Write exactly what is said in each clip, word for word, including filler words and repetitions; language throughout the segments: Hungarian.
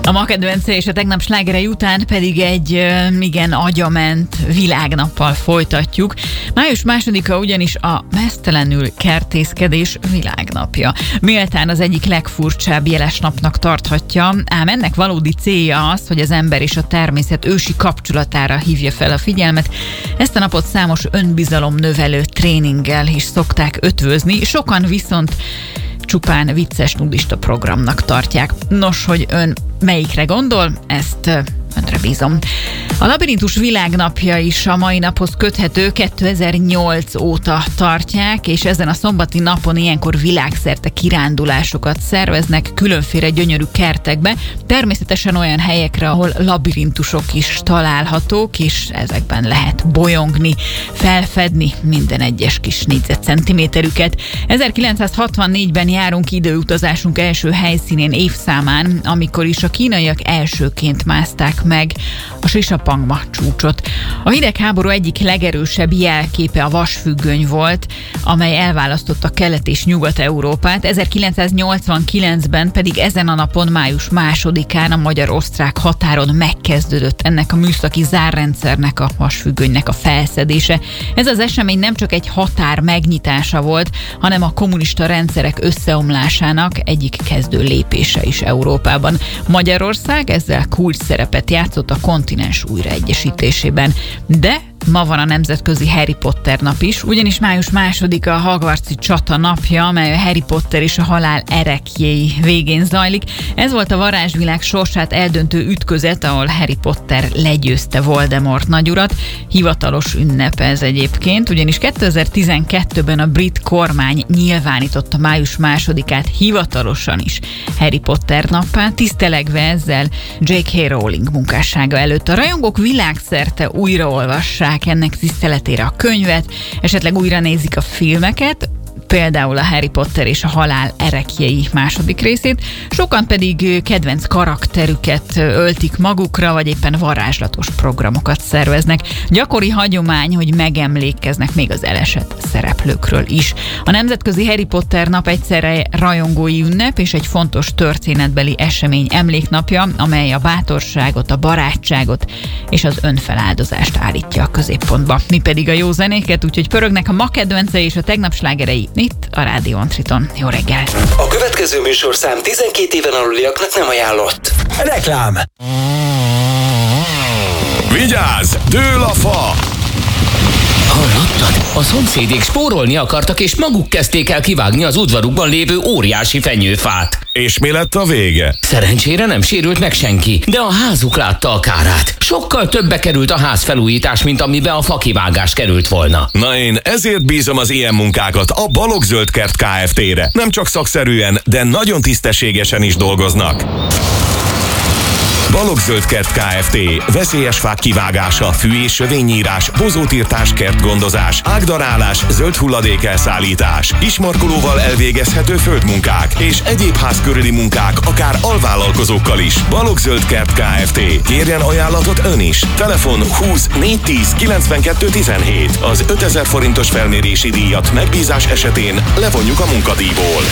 A ma kedvence és a tegnap slágerei után pedig egy igen agyament világnappal folytatjuk. május másodika ugyanis a meztelenül kertészkedés világnapja. Méltán az egyik legfurcsább jeles napnak tarthatja, ám ennek valódi célja az, hogy az ember és a természet ősi kapcsolatára hívja fel a figyelmet. Ezt a napot számos önbizalomnövelő tréninggel is szokták ötvözni, sokan viszont csupán vicces nudista programnak tartják. Nos, hogy ön melyikre gondol, ezt önre bízom. A Labirintus világnapja is a mai naphoz köthető, kétezer-nyolc óta tartják, és ezen a szombati napon ilyenkor világszerte kirándulásokat szerveznek különféle gyönyörű kertekbe, természetesen olyan helyekre, ahol labirintusok is találhatók, és ezekben lehet bolyongni, felfedni minden egyes kis négyzetcentiméterüket. ezerkilencszázhatvannégyben járunk időutazásunk első helyszínén évszámán, amikor is a kínaiak elsőként mászták meg a Sisapangma csúcsot. A hidegháború egyik legerősebb jelképe a vasfüggöny volt, amely elválasztotta Kelet- és Nyugat-Európát. ezerkilencszáznyolcvankilencben pedig ezen a napon, május másodikán a magyar-osztrák határon megkezdődött ennek a műszaki zárrendszernek, a vasfüggönynek a felszedése. Ez az esemény nem csak egy határ megnyitása volt, hanem a kommunista rendszerek összeomlásának egyik kezdő lépése is Európában. Magyarország ezzel kulcs szerepet játszott a kontinens újraegyesítésében. De ma van a nemzetközi Harry Potter nap is, ugyanis május másodika a Hogwartsi csata napja, amely a Harry Potter és a halál ereklyéi végén zajlik. Ez volt a varázsvilág sorsát eldöntő ütközet, ahol Harry Potter legyőzte Voldemort nagyurat. Hivatalos ünnep ez egyébként, ugyanis kétezer-tizenkettőben a brit kormány nyilvánította május másodikát hivatalosan is Harry Potter nappá, tisztelegve ezzel J K Rowling munkássága előtt. A rajongók világszerte újraolvassák ennek tiszteletére a könyvet, esetleg újra nézik a filmeket, például a Harry Potter és a halál ereklyei második részét, sokan pedig kedvenc karakterüket öltik magukra, vagy éppen varázslatos programokat szerveznek. Gyakori hagyomány, hogy megemlékeznek még az elesett szereplőkről is. A nemzetközi Harry Potter nap egyszerre rajongói ünnep és egy fontos történetbeli esemény emléknapja, amely a bátorságot, a barátságot és az önfeláldozást állítja a középpontba. Mi pedig a jó zenéket, úgyhogy pörögnek a ma kedvence és a tegnap slágerei itt a Rádió Antriton. Jó reggel! A következő műsorszám tizenkét éven aluliaknak nem ajánlott. Reklám! Vigyázz! Dől a fa! Hallottad? A szomszédék spórolni akartak, és maguk kezdték el kivágni az udvarukban lévő óriási fenyőfát. És mi lett a vége? Szerencsére nem sérült meg senki, de a házuk látta a kárát. Sokkal többe került a házfelújítás, mint amibe a fakivágás került volna. Na én ezért bízom az ilyen munkákat a Balogh Kert Kft-re. Nem csak szakszerűen, de nagyon tisztességesen is dolgoznak. Balogh Kert Kft. Veszélyes fák kivágása, fű- és sövényírás, bozótírtás, kertgondozás, ágdarálás, zöld hulladék elszállítás, ismarkolóval elvégezhető földmunkák és egyéb ház körüli munkák, akár alvállalkozókkal is. Balogh Kert Kft. Kérjen ajánlatot ön is. Telefon húsz négyszáz kilencvenkettő tizenhét. Az ötezer forintos felmérési díjat megbízás esetén levonjuk a munkadíjból.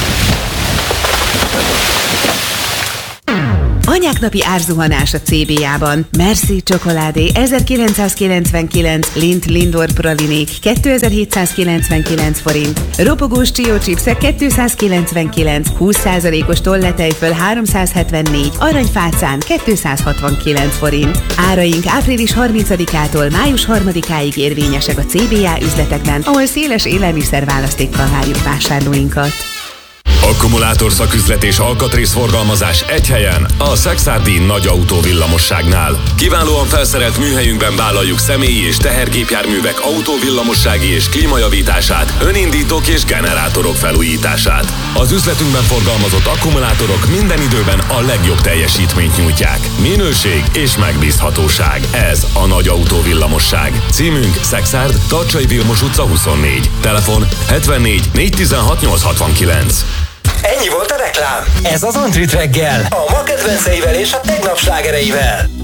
Anyáknapi árzuhanás a cé bé á-ban. Merci csokoládé ezerkilencszázkilencvenkilenc, Lindt Lindor pralinék kétezer-hétszázkilencvenkilenc forint, ropogós Chio chipsek kétszázkilencvenkilenc, húsz százalékos tolletejföl háromszázhetvennégy, aranyfácán kétszázhatvankilenc forint. Áraink április harmincadikától május harmadikáig érvényesek a cé bé á üzletekben, ahol széles élelmiszer választékkal várjuk vásárlóinkat. Akkumulátor szaküzlet és alkatrészforgalmazás egy helyen, a Szexárdi nagy autó villamosságnál. Kiválóan felszerelt műhelyünkben vállaljuk személyi és tehergépjárművek autóvillamossági és klímajavítását, önindítók és generátorok felújítását. Az üzletünkben forgalmazott akkumulátorok minden időben a legjobb teljesítményt nyújtják. Minőség és megbízhatóság. Ez a nagy autó villamosság. Címünk Szexárd, Tartsai Vilmos utca huszonnégy. Telefon hetvennégy négyszáztizenhat nyolcszázhatvankilenc. Ennyi volt a reklám. Ez az Antrit reggel. A ma kedvenceivel és a tegnap slágereivel.